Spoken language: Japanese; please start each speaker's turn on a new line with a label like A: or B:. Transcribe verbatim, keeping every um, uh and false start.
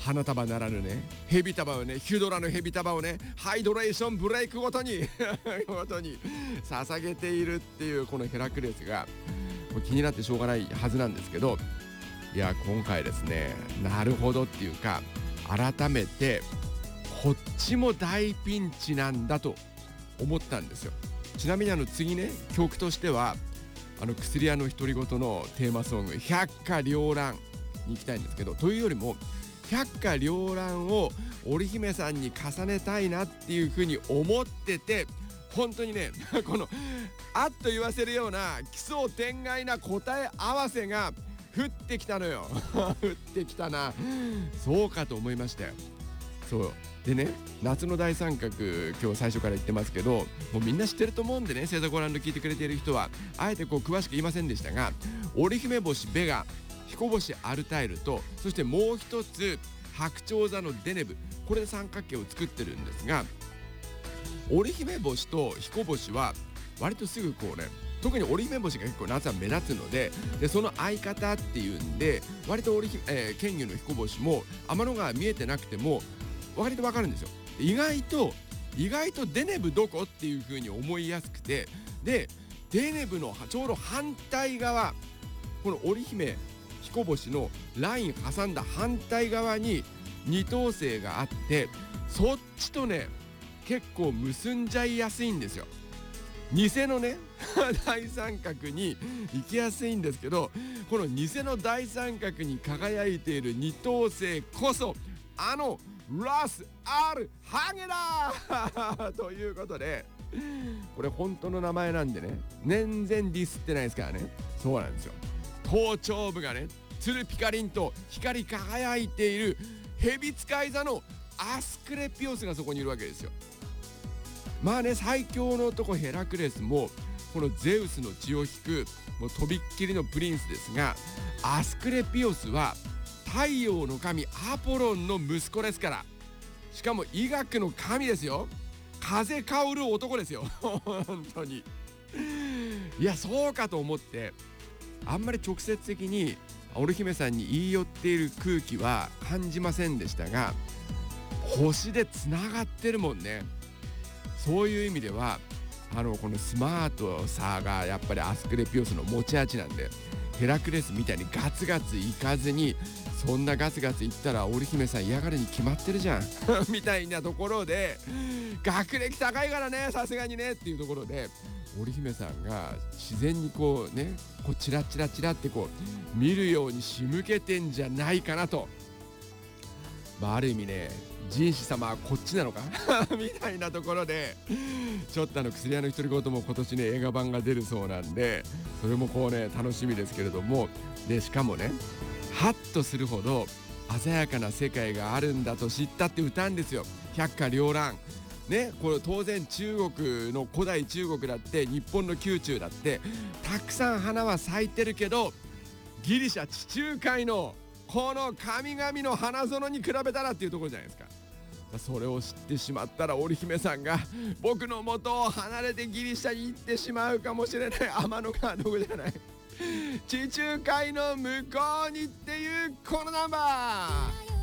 A: 花束ならぬね、ヘビ束をね、ヒュドラのヘビ束をね、ハイドレーションブレイクごとにごとに捧げているっていうこのヘラクレスがもう気になってしょうがないはずなんですけど、いや今回ですね、なるほどっていうか、改めてこっちも大ピンチなんだと思ったんですよ。ちなみにあの次ね、曲としてはあの薬屋の独り言のテーマソング百花繚乱に行きたいんですけど、というよりも百花繚乱を織姫さんに重ねたいなっていうふうに思ってて、本当にねこのあっと言わせるような奇想天外な答え合わせが降ってきたのよ降ってきたな、そうかと思いましたよ。そうでね、夏の大三角今日最初から言ってますけど、もうみんな知ってると思うんでね、星座ご覧の聞いてくれている人はあえてこう詳しく言いませんでしたが、織姫星ベガ、彦星アルタイルと、そしてもう一つ白鳥座のデネブ、これで三角形を作ってるんですが、織姫星と彦星は割とすぐこうね、特に織姫星が結構夏は目立つので、でその相方っていうんで割と織姫、えー、剣牛の彦星も天の川見えてなくても割とわかるんですよ。意外と意外とデネブどこっていう風に思いやすくて、でデネブのちょうど反対側、この織姫彦星のライン挟んだ反対側に二等星があって、そっちとね結構結んじゃいやすいんですよ。偽のね大三角に行きやすいんですけど、この偽の大三角に輝いている二等星こそあのラス・アル・ハゲだということで、これ本当の名前なんでね、全然ディスってないですからね。そうなんですよ。頭頂部がねツルピカリンと光り輝いている蛇使い座のアスクレピオスがそこにいるわけですよ。まあね、最強の男ヘラクレスもこのゼウスの血を引くもうとびっきりのプリンスですが、アスクレピオスは太陽の神アポロンの息子ですから、しかも医学の神ですよ。風薫る男ですよ本当に。いやそうかと思って、あんまり直接的に織姫さんに言い寄っている空気は感じませんでしたが、星でつながってるもんね。そういう意味ではあのこのスマートさがやっぱりアスクレピオスの持ち味なんで、ヘラクレスみたいにガツガツいかずに、そんなガツガツいったら織姫さん嫌がるに決まってるじゃんみたいなところで、学歴高いからねさすがにねっていうところで、織姫さんが自然にこうね、こうチラチラチラってこう見るように仕向けてんじゃないかなと、まあある意味ね、人士様はこっちなのかみたいなところで、ちょっとあの薬屋の独り言も今年ね映画版が出るそうなんで、それもこうね楽しみですけれども、でしかもね、ハッとするほど鮮やかな世界があるんだと知ったって歌うんですよ。百花繚乱ね、これ当然中国の古代中国だって日本の宮中だってたくさん花は咲いてるけど、ギリシャ地中海のこの神々の花園に比べたらっていうところじゃないですか。それを知ってしまったら織姫さんが僕の元を離れてギリシャに行ってしまうかもしれない。天の川どこじゃない地中海の向こうにっていうこのナンバー。